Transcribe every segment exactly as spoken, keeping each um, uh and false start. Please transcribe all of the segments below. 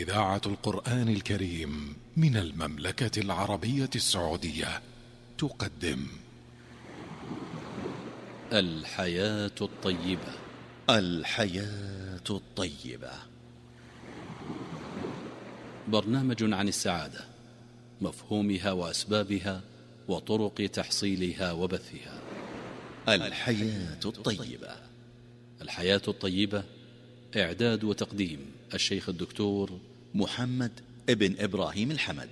إذاعة القرآن الكريم من المملكة العربية السعودية تقدم الحياة الطيبة. الحياة الطيبة، برنامج عن السعادة، مفهومها وأسبابها وطرق تحصيلها وبثها. الحياة الطيبة. الحياة الطيبة، إعداد وتقديم الشيخ الدكتور محمد ابن إبراهيم الحمد،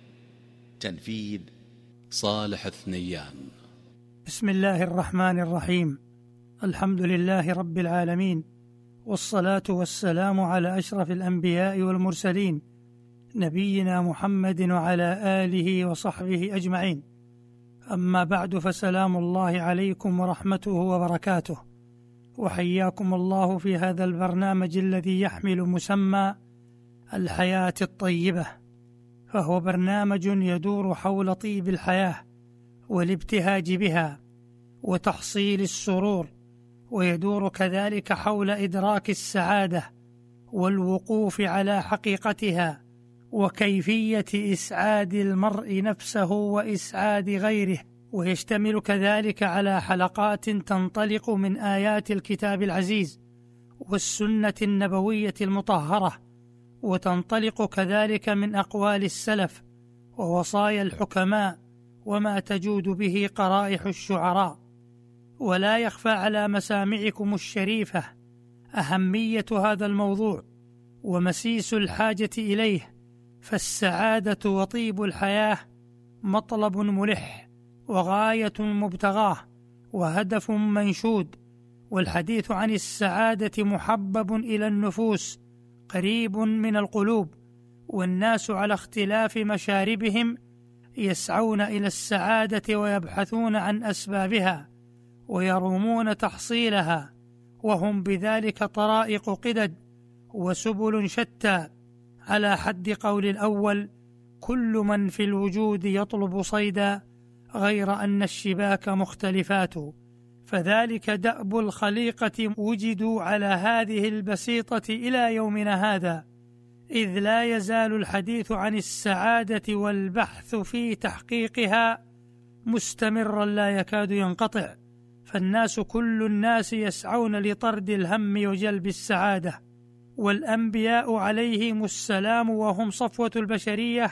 تنفيذ صالح الثنيان. بسم الله الرحمن الرحيم. الحمد لله رب العالمين، والصلاة والسلام على أشرف الأنبياء والمرسلين، نبينا محمد وعلى آله وصحبه أجمعين. أما بعد، فسلام الله عليكم ورحمته وبركاته، وحياكم الله في هذا البرنامج الذي يحمل مسمى الحياة الطيبة، فهو برنامج يدور حول طيب الحياة والابتهاج بها وتحصيل السرور، ويدور كذلك حول إدراك السعادة والوقوف على حقيقتها وكيفية إسعاد المرء نفسه وإسعاد غيره، ويشتمل كذلك على حلقات تنطلق من آيات الكتاب العزيز والسنة النبوية المطهرة، وتنطلق كذلك من أقوال السلف ووصايا الحكماء وما تجود به قرائح الشعراء. ولا يخفى على مسامعكم الشريفة أهمية هذا الموضوع ومسيس الحاجة إليه، فالسعادة وطيب الحياة مطلب ملح وغاية مبتغاه وهدف منشود، والحديث عن السعادة محبب إلى النفوس قريب من القلوب، والناس على اختلاف مشاربهم يسعون إلى السعادة ويبحثون عن أسبابها ويرومون تحصيلها، وهم بذلك طرائق قدد وسبل شتى، على حد قول الأول: كل من في الوجود يطلب صيدا غير أن الشباك مختلفات. فذلك دأب الخليقة، وجدوا على هذه البسيطة إلى يومنا هذا، إذ لا يزال الحديث عن السعادة والبحث في تحقيقها مستمرا لا يكاد ينقطع، فالناس كل الناس يسعون لطرد الهم وجلب السعادة، والأنبياء عليهم السلام وهم صفوة البشرية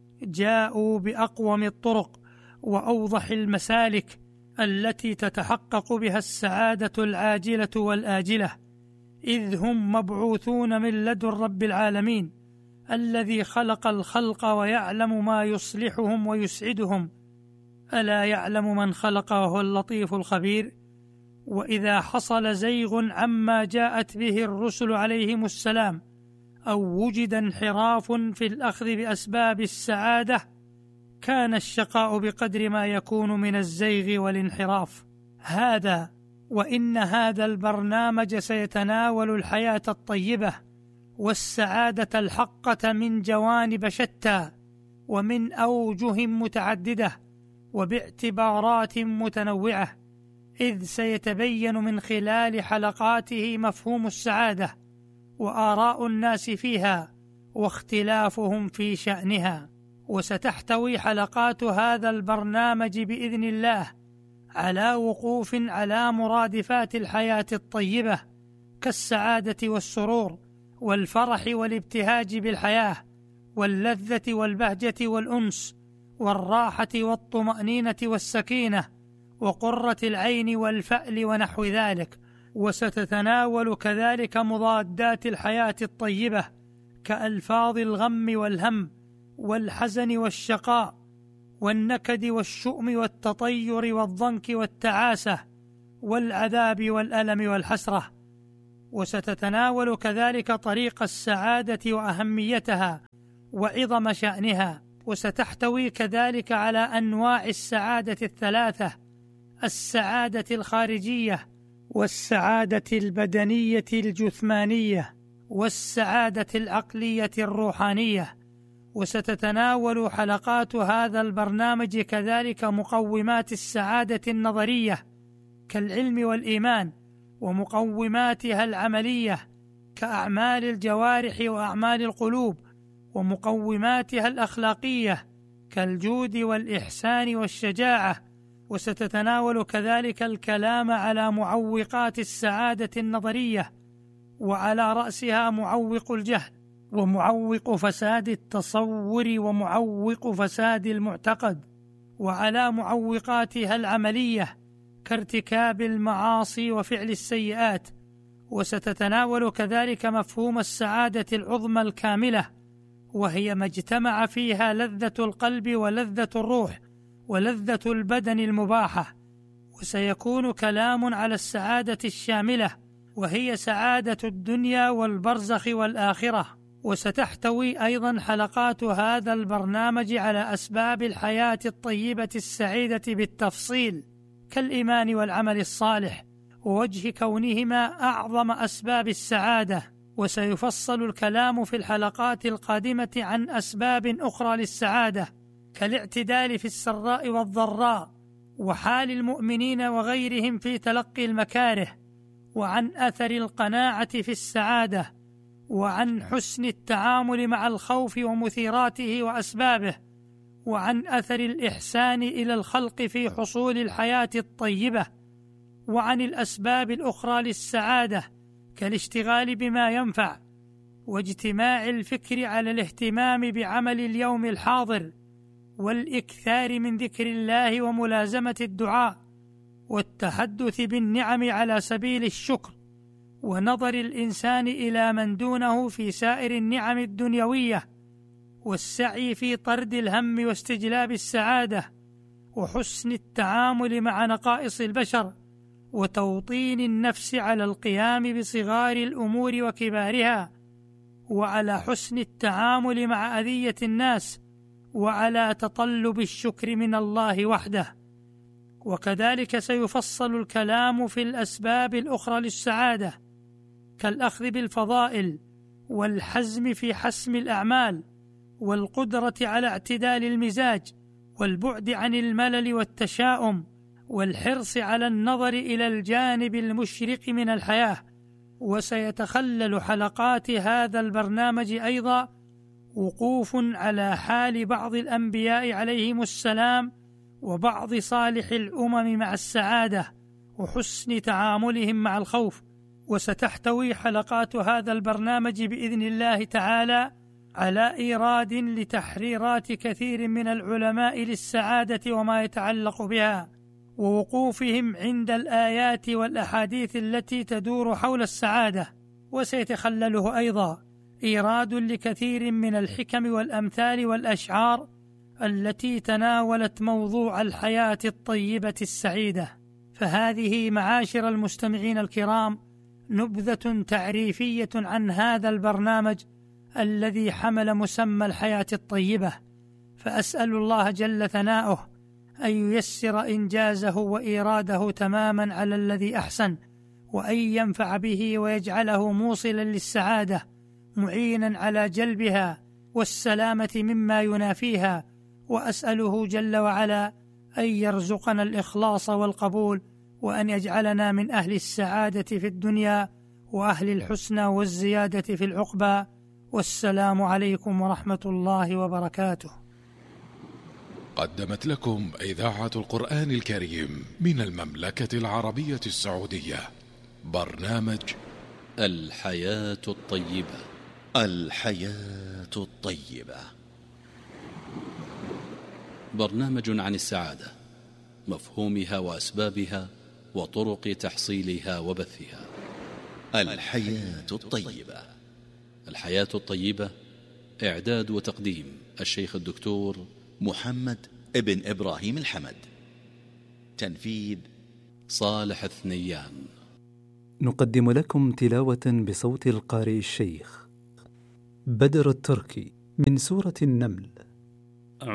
جاءوا بأقوم الطرق وأوضح المسالك التي تتحقق بها السعادة العاجلة والآجلة، إذ هم مبعوثون من لدن رب العالمين الذي خلق الخلق ويعلم ما يصلحهم ويسعدهم. ألا يعلم من خلق وهو اللطيف الخبير؟ وإذا حصل زيغ عما جاءت به الرسل عليهم السلام، أو وجد انحراف في الأخذ بأسباب السعادة، كان الشقاء بقدر ما يكون من الزيغ والانحراف. هذا وإن هذا البرنامج سيتناول الحياة الطيبة والسعادة الحقة من جوانب شتى ومن أوجه متعددة وباعتبارات متنوعة، إذ سيتبين من خلال حلقاته مفهوم السعادة وآراء الناس فيها واختلافهم في شأنها. وستحتوي حلقات هذا البرنامج بإذن الله على وقوف على مرادفات الحياة الطيبة كالسعادة والسرور والفرح والابتهاج بالحياة واللذة والبهجة والأنس والراحة والطمأنينة والسكينة وقرة العين والفأل ونحو ذلك. وستتناول كذلك مضادات الحياة الطيبة كألفاظ الغم والهم والحزن والشقاء والنكد والشؤم والتطير والضنك والتعاسة والعذاب والألم والحسرة. وستتناول كذلك طريق السعادة وأهميتها وعظم شأنها. وستحتوي كذلك على أنواع السعادة الثلاثة: السعادة الخارجية، والسعادة البدنية الجثمانية، والسعادة العقلية الروحانية. وستتناول حلقات هذا البرنامج كذلك مقومات السعادة النظرية كالعلم والإيمان، ومقوماتها العملية كأعمال الجوارح وأعمال القلوب ومقوماتها الأخلاقية كالجود والإحسان والشجاعة، وستتناول كذلك الكلام على معوقات السعادة النظرية، وعلى رأسها معوق الجهل، ومعوق فساد التصور، ومعوق فساد المعتقد، وعلى معوقاتها العملية كارتكاب المعاصي وفعل السيئات. وستتناول كذلك مفهوم السعادة العظمى الكاملة، وهي ما اجتمع فيها لذة القلب ولذة الروح ولذة البدن المباحة. وسيكون كلام على السعادة الشاملة، وهي سعادة الدنيا والبرزخ والآخرة. وستحتوي أيضا حلقات هذا البرنامج على أسباب الحياة الطيبة السعيدة بالتفصيل، كالإيمان والعمل الصالح، ووجه كونهما أعظم أسباب السعادة. وسيفصل الكلام في الحلقات القادمة عن أسباب أخرى للسعادة، كالاعتدال في السراء والضراء، وحال المؤمنين وغيرهم في تلقي المكاره، وعن أثر القناعة في السعادة، وعن حسن التعامل مع الخوف ومثيراته وأسبابه، وعن أثر الإحسان إلى الخلق في حصول الحياة الطيبة، وعن الأسباب الأخرى للسعادة كالاشتغال بما ينفع، واجتماع الفكر على الاهتمام بعمل اليوم الحاضر، والإكثار من ذكر الله وملازمة الدعاء، والتحدث بالنعم على سبيل الشكر، ونظر الإنسان إلى من دونه في سائر النعم الدنيوية، والسعي في طرد الهم واستجلاب السعادة، وحسن التعامل مع نقائص البشر، وتوطين النفس على القيام بصغار الأمور وكبارها، وعلى حسن التعامل مع أذية الناس، وعلى تطلب الشكر من الله وحده. وكذلك سيفصل الكلام في الأسباب الأخرى للسعادة، كالأخذ بالفضائل، والحزم في حسم الأعمال، والقدرة على اعتدال المزاج، والبعد عن الملل والتشاؤم، والحرص على النظر إلى الجانب المشرق من الحياة. وسيتخلل حلقات هذا البرنامج أيضا وقوف على حال بعض الأنبياء عليهم السلام، وبعض صالح الأمم مع السعادة، وحسن تعاملهم مع الخوف. وستحتوي حلقات هذا البرنامج بإذن الله تعالى على إيراد لتحريرات كثير من العلماء للسعادة وما يتعلق بها، ووقوفهم عند الآيات والأحاديث التي تدور حول السعادة. وسيتخلله أيضا إيراد لكثير من الحكم والأمثال والأشعار التي تناولت موضوع الحياة الطيبة السعيدة. فهذه معاشر المستمعين الكرام نبذة تعريفية عن هذا البرنامج الذي حمل مسمى الحياة الطيبة، فأسأل الله جل ثناؤه أن ييسر إنجازه وإيراده تماما على الذي أحسن، وأن ينفع به ويجعله موصلا للسعادة، معينا على جلبها والسلامة مما ينافيها. وأسأله جل وعلا أن يرزقنا الإخلاص والقبول، وأن يجعلنا من أهل السعادة في الدنيا وأهل الحسنى والزيادة في العقبى. والسلام عليكم ورحمة الله وبركاته. قدمت لكم إذاعة القرآن الكريم من المملكة العربية السعودية برنامج الحياة الطيبة. الحياة الطيبة، برنامج عن السعادة، مفهومها وأسبابها وطرق تحصيلها وبثها. الحياة الطيبة. الحياة الطيبة، إعداد وتقديم الشيخ الدكتور محمد ابن إبراهيم الحمد. تنفيذ صالح الثنيان. نقدم لكم تلاوة بصوت القارئ الشيخ بدر التركي من سورة النمل.